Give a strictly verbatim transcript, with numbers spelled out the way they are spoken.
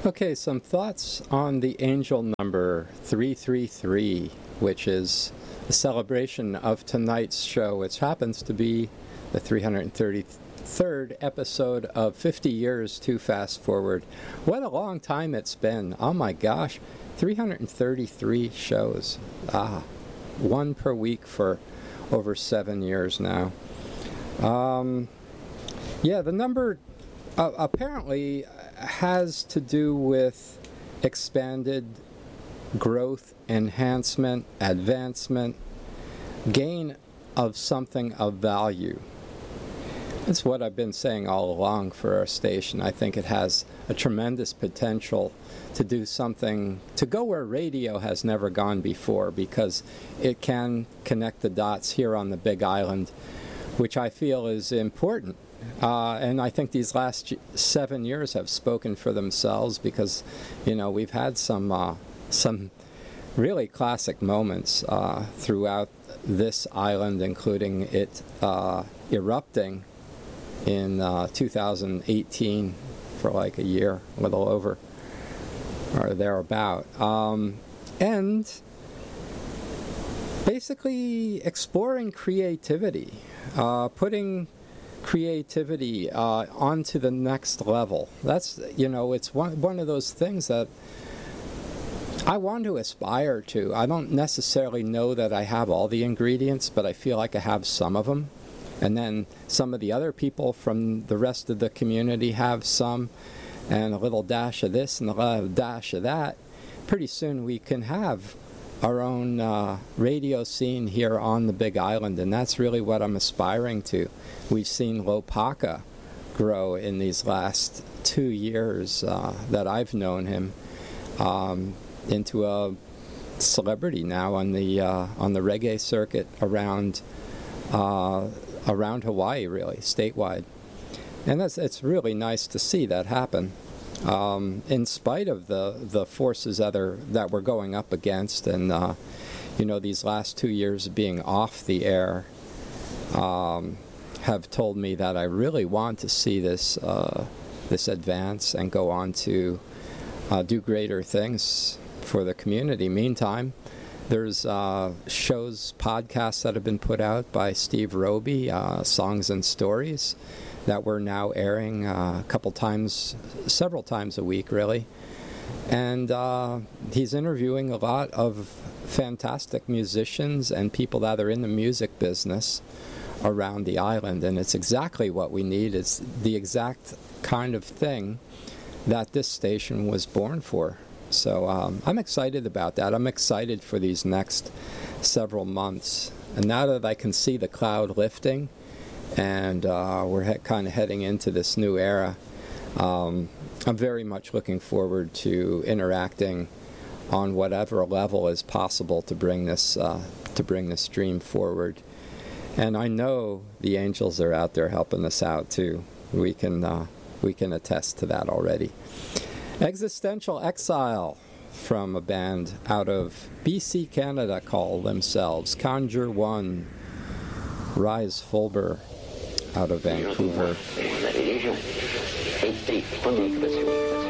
Okay, some thoughts on the angel number three three three, which is the celebration of tonight's show, which happens to be the three hundred thirty-third episode of fifty years to Fast Forward. What a long time it's been. Oh my gosh, three hundred thirty-three shows. Ah, one per week for over seven years now. Um, yeah, the number uh, apparently has to do with expanded growth, enhancement, advancement, gain of something of value. That's what I've been saying all along for our station. I think it has a tremendous potential to do something, to go where radio has never gone before, because it can connect the dots here on the Big Island, which I feel is important. Uh, and I think these last seven years have spoken for themselves, because, you know, we've had some uh, some really classic moments uh, throughout this island, including it uh, erupting in uh, two thousand eighteen for like a year, a little over or thereabout, um, and basically exploring creativity, uh, putting creativity uh, onto the next level. That's, you know, it's one, one of those things that I want to aspire to. I don't necessarily know that I have all the ingredients, but I feel like I have some of them. And then some of the other people from the rest of the community have some, and a little dash of this and a little dash of that. Pretty soon we can have our own uh, radio scene here on the Big Island, and that's really what I'm aspiring to. We've seen Lopaka grow in these last two years uh, that I've known him um, into a celebrity now on the uh, on the reggae circuit around uh, around Hawaii, really statewide, and that's it's really nice to see that happen. Um, in spite of the, the forces that are that we're going up against, and uh, you know, these last two years being off the air um, have told me that I really want to see this uh, this advance and go on to uh, do greater things for the community. Meantime, there's uh, shows, podcasts that have been put out by Steve Roby, uh, Songs and Stories, that we're now airing uh, a couple times, several times a week, really. And uh, he's interviewing a lot of fantastic musicians and people that are in the music business around the island. And it's exactly what we need. It's the exact kind of thing that this station was born for. So um, I'm excited about that. I'm excited for these next several months. And now that I can see the cloud lifting, and uh, we're he- kind of heading into this new era, um, I'm very much looking forward to interacting on whatever level is possible to bring this uh, to bring this stream forward. And I know the angels are out there helping us out too. We can uh, we can attest to that already. Existential Exile, from a band out of B C, Canada, called themselves Conjure One. Rise Fulber, out of Vancouver.